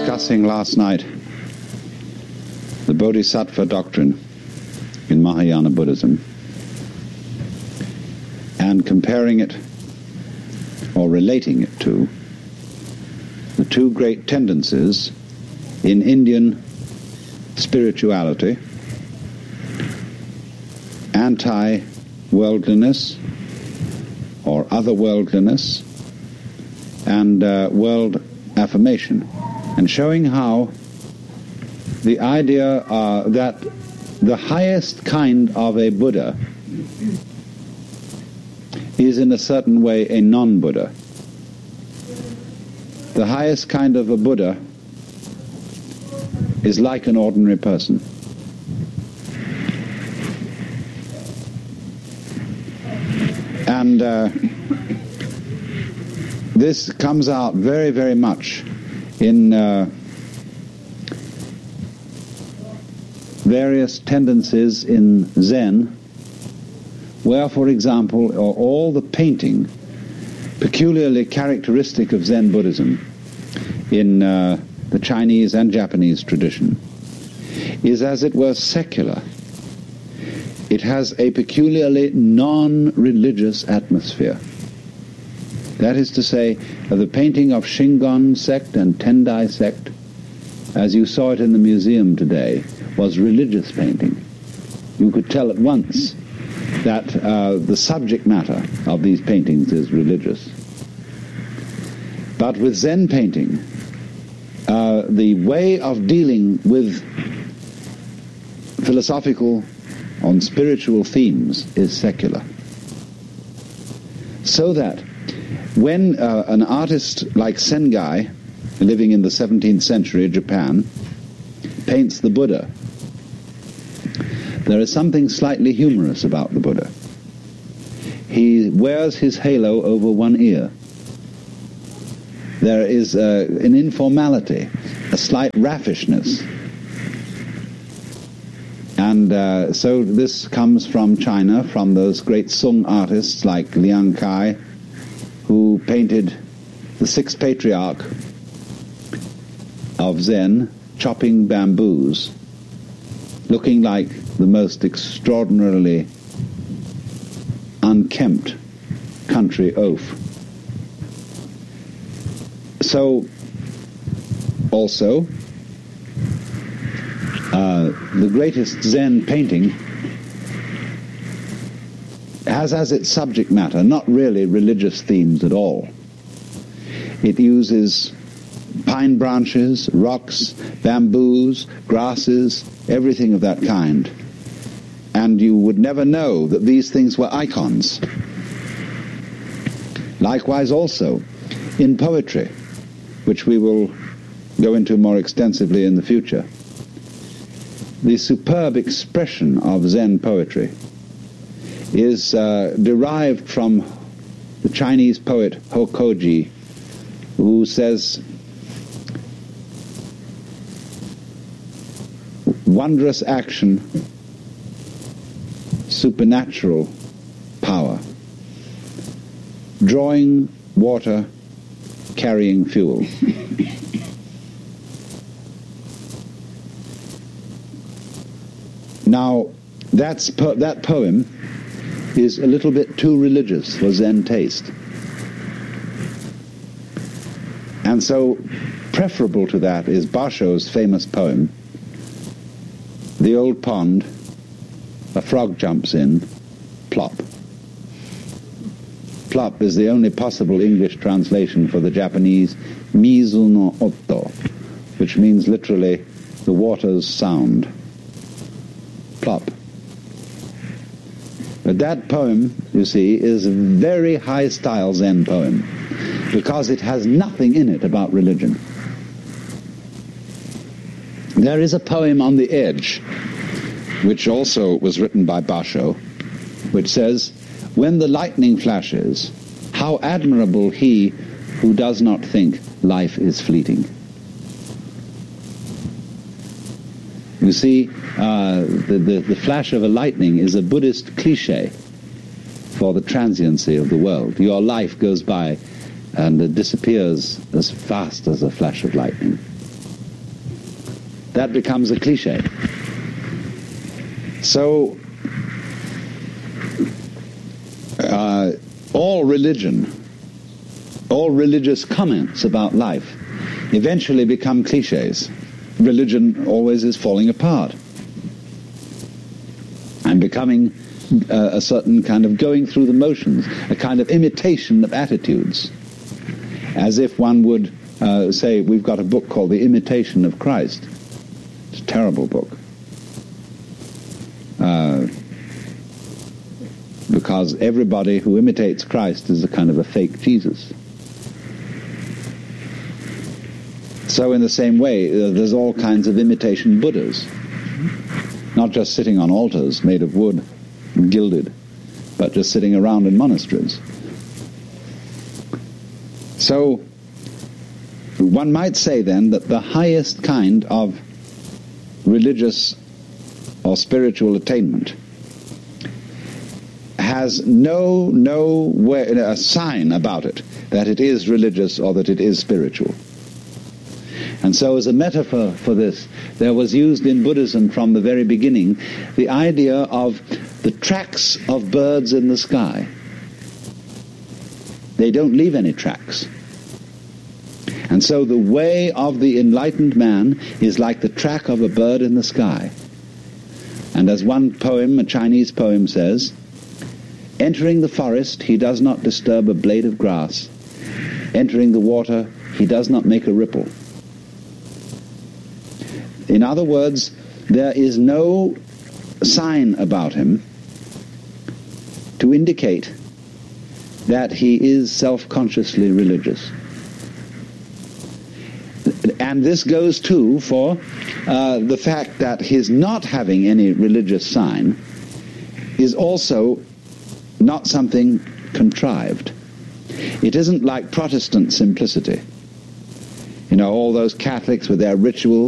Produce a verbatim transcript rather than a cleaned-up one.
discussing last night the Bodhisattva doctrine in Mahayana Buddhism and comparing it or relating it to the two great tendencies in Indian spirituality: anti-worldliness or otherworldliness and uh, world affirmation, and showing how the idea uh, that the highest kind of a Buddha is in a certain way a non-Buddha. The highest kind of a Buddha is like an ordinary person. And uh, this comes out very, very much in uh, various tendencies in Zen, where, for example, all the painting peculiarly characteristic of Zen Buddhism in uh, the Chinese and Japanese tradition is, as it were, secular. It has a peculiarly non-religious atmosphere. That is to say, the painting of Shingon sect and Tendai sect, as you saw it in the museum today, was religious painting. You could tell at once that uh, the subject matter of these paintings is religious. But with Zen painting, uh, the way of dealing with philosophical on spiritual themes is secular. So that when uh, an artist like Sengai, living in the seventeenth century Japan, paints the Buddha, there is something slightly humorous about the Buddha. He wears his halo over one ear. There is uh, an informality, a slight raffishness. And uh, so this comes from China, from those great Sung artists like Liang Kai, who painted the sixth patriarch of Zen chopping bamboos, looking like the most extraordinarily unkempt country oaf. So, also, uh, the greatest Zen painting has as its subject matter not really religious themes at all. It uses pine branches, rocks, bamboos, grasses, everything of that kind. And you would never know that these things were icons. Likewise also in poetry, which we will go into more extensively in the future. The superb expression of Zen poetry is uh, derived from the Chinese poet Hokoji, who says, wondrous action, supernatural power, drawing water, carrying fuel. Now, that's po- that poem is a little bit too religious for Zen taste. And so, preferable to that is Basho's famous poem, The Old Pond, a frog jumps in, plop. Plop is the only possible English translation for the Japanese mizu no otto, which means literally the water's sound. Plop. But that poem, you see, is a very high-style Zen poem because it has nothing in it about religion. There is a poem on the edge, which also was written by Basho, which says, when the lightning flashes, how admirable he who does not think life is fleeting. You see, uh, the, the, the flash of a lightning is a Buddhist cliche for the transiency of the world. Your life goes by and it disappears as fast as a flash of lightning. that becomes a cliche. So, uh, all religion, all religious comments about life eventually become cliches. Religion always is falling apart and becoming uh, a certain kind of going through the motions, a kind of imitation of attitudes, as if one would uh, say, we've got a book called The Imitation of Christ. It's a terrible book. Uh, because everybody who imitates Christ is a kind of a fake Jesus. So in the same way, uh, there's all kinds of imitation Buddhas, not just sitting on altars made of wood and gilded, but just sitting around in monasteries. So one might say then that the highest kind of religious or spiritual attainment has no no way, a sign about it that it is religious or that it is spiritual. And so as a metaphor for this, there was used in Buddhism from the very beginning the idea of the tracks of birds in the sky. They don't leave any tracks. And so the way of the enlightened man is like the track of a bird in the sky. And as one poem, a Chinese poem says, entering the forest, he does not disturb a blade of grass. Entering the water, he does not make a ripple. In other words, there is no sign about him to indicate that he is self-consciously religious. And this goes too for uh, the fact that his not having any religious sign is also not something contrived. It isn't like Protestant simplicity. You know, all those Catholics with their rituals